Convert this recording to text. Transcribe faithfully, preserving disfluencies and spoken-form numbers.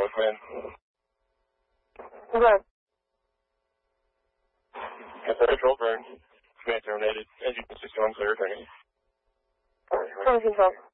command. Good. That's our control burn. Command terminated. Engine system clear, turning. Turn control.